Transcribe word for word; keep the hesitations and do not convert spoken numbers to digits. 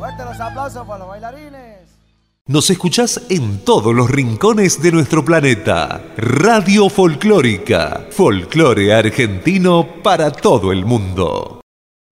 Fuerte los aplausos para los bailarines. Nos escuchás en todos los rincones de nuestro planeta. Radio Folclórica. Folclore argentino para todo el mundo.